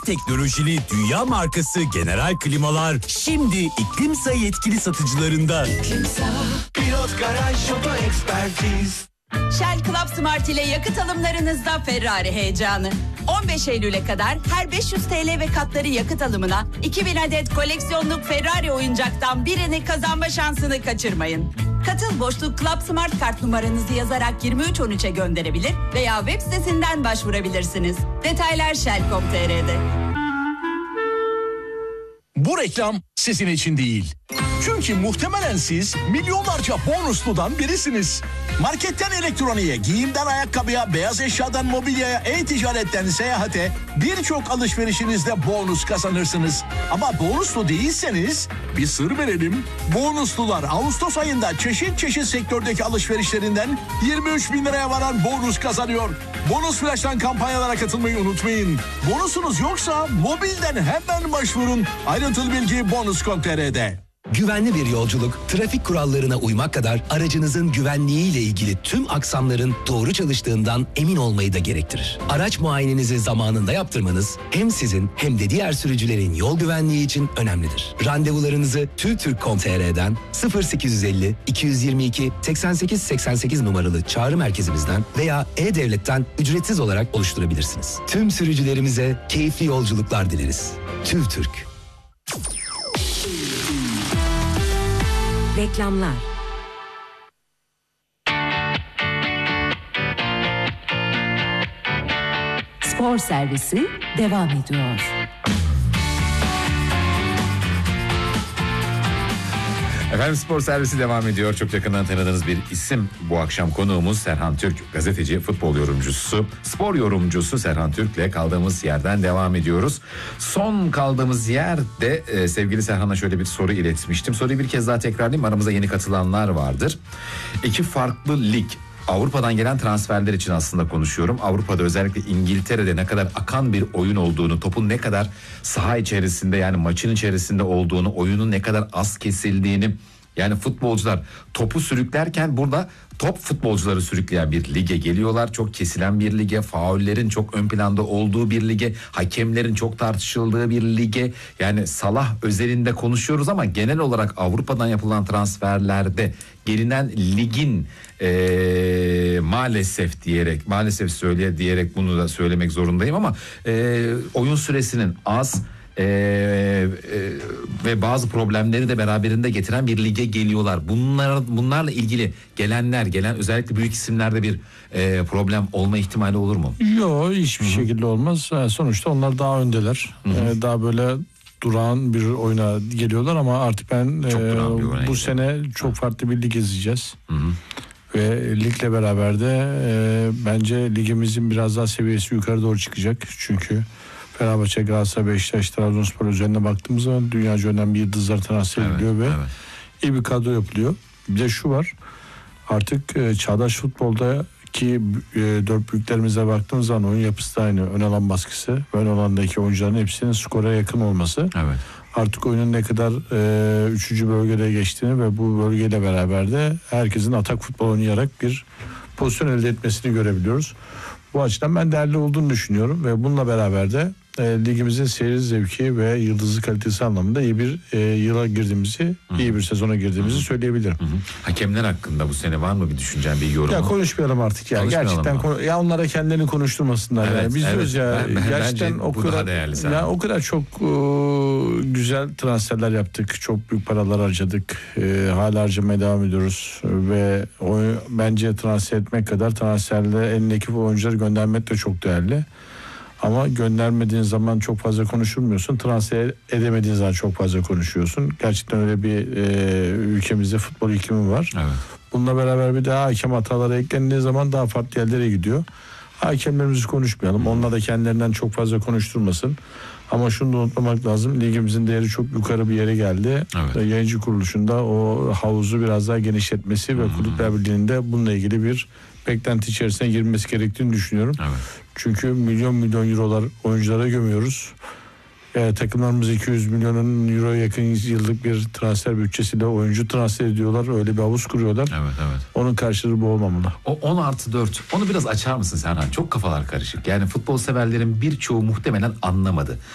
teknolojili dünya markası General Klimalar şimdi İklimsa yetkili satıcılarında. Pilot Garaj Oto Ekspertiz. Shell Club Smart ile yakıt alımlarınızda Ferrari heyecanı. 15 Eylül'e kadar her 500 TL ve katları yakıt alımına 2000 adet koleksiyonluk Ferrari oyuncaktan birini kazanma şansını kaçırmayın. Katıl boşluk Club Smart kart numaranızı yazarak 2313'e gönderebilir veya web sitesinden başvurabilirsiniz. Detaylar Shell.com.tr'de. Bu reklam sizin için değil. Çünkü muhtemelen siz milyonlarca bonusludan birisiniz. Marketten elektroniğe, giyimden ayakkabıya, beyaz eşyadan mobilyaya, e-ticaretten seyahate birçok alışverişinizde bonus kazanırsınız. Ama bonuslu değilseniz bir sır verelim. Bonuslular Ağustos ayında çeşit çeşit sektördeki alışverişlerinden 23 bin liraya varan bonus kazanıyor. Bonus Flash'tan kampanyalara katılmayı unutmayın. Bonusunuz yoksa mobilden hemen başvurun. Ayrıntılı bilgi bonus.com.tr'de. Güvenli bir yolculuk, trafik kurallarına uymak kadar aracınızın güvenliğiyle ilgili tüm aksamların doğru çalıştığından emin olmayı da gerektirir. Araç muayenenizi zamanında yaptırmanız hem sizin hem de diğer sürücülerin yol güvenliği için önemlidir. Randevularınızı TÜRK.com.tr'den 0850 222 88 88 numaralı çağrı merkezimizden veya E-Devlet'ten ücretsiz olarak oluşturabilirsiniz. Tüm sürücülerimize keyifli yolculuklar dileriz. TÜRK. Reklamlar. Spor servisi devam ediyor. Efendim spor servisi devam ediyor. Çok yakından tanıdığınız bir isim. Bu akşam konuğumuz Serhan Türk, gazeteci, futbol yorumcusu, spor yorumcusu Serhan Türk'le kaldığımız yerden devam ediyoruz. Son kaldığımız yerde sevgili Serhan'a şöyle bir soru iletmiştim. Soruyu bir kez daha tekrarlayayım. Aramıza yeni katılanlar vardır. 2 farklı lig. Avrupa'dan gelen transferler için aslında konuşuyorum. Avrupa'da özellikle İngiltere'de ne kadar akan bir oyun olduğunu, topun ne kadar saha içerisinde yani maçın içerisinde olduğunu, oyunun ne kadar az kesildiğini, yani futbolcular topu sürüklerken burada top futbolcuları sürükleyen bir lige geliyorlar. Çok kesilen bir lige, faullerin çok ön planda olduğu bir lige, hakemlerin çok tartışıldığı bir lige. Yani Salah özelinde konuşuyoruz ama genel olarak Avrupa'dan yapılan transferlerde gelinen ligin maalesef diyerek bunu da söylemek zorundayım ama oyun süresinin az ve bazı problemleri de beraberinde getiren bir lige geliyorlar. Bunlarla ilgili gelen özellikle büyük isimlerde bir problem olma ihtimali olur mu? Yok, hiçbir şekilde olmaz. Sonuçta onlar daha öndeler. Daha böyle durağan bir oyuna geliyorlar ama artık ben bu sene çok farklı bir lig izleyeceğiz. Ve ligle beraber de bence ligimizin biraz daha seviyesi yukarı doğru çıkacak. Çünkü Fenerbahçe, Galatasaray, Beşiktaş, Trabzonspor üzerine baktığımız zaman dünyaca önemli yıldızlar transfer ediliyor ve iyi bir kadro yapılıyor. Bir de şu var, artık çağdaş futboldaki 4 büyüklerimize baktığımız zaman oyun yapısı da aynı. Ön alan baskısı, ön alandaki oyuncuların hepsinin skora yakın olması. Evet. Artık oyunun ne kadar 3. bölgede geçtiğini ve bu bölgeyle beraber de herkesin atak futbol oynayarak bir pozisyon elde etmesini görebiliyoruz. Bu açıdan ben değerli olduğunu düşünüyorum ve bununla beraber de ligimizin seyir zevki ve yıldızlı kalitesi anlamında iyi bir yıla girdiğimizi, iyi bir sezona girdiğimizi söyleyebilirim. Hakemler hakkında bu sene var mı bir düşüncen, bir yorumun? Ya konuşmayalım artık ya. Gerçekten ya onlara kendilerini konuşturmasınlar. Evet, yani. Biz diyoruz ya gerçekten o kadar çok güzel transferler yaptık. Çok büyük paralar harcadık. Hala harcamaya devam ediyoruz ve bence transfer etmek kadar transferle elindeki oyuncuları göndermek de çok değerli. Ama göndermediğin zaman çok fazla konuşulmuyorsun. Transfer edemediğin zaman çok fazla konuşuyorsun. Gerçekten öyle bir ülkemizde futbol iklimi var. Evet. Bununla beraber bir daha hakem hataları eklendiği zaman daha farklı yerlere gidiyor. Hakemlerimizi konuşmayalım. Onlar da kendilerinden çok fazla konuşturmasın. Ama şunu da unutmamak lazım. Ligimizin değeri çok yukarı bir yere geldi. Evet. Yayıncı kuruluşunda o havuzu biraz daha genişletmesi ve Kulüpler Birliği'nde bununla ilgili bir beklenti içerisine girmesi gerektiğini düşünüyorum. Evet. Çünkü milyon eurolar oyunculara gömüyoruz. Takımlarımız 200 milyon euroya yakın yıllık bir transfer bütçesiyle oyuncu transfer ediyorlar. Öyle bir havuz kuruyorlar. Evet. Onun karşılığı bu olmamalı. O 10+4. Onu biraz açar mısın Serhan? Çok kafalar karışık. Yani futbol severlerin birçoğu muhtemelen anlamadı.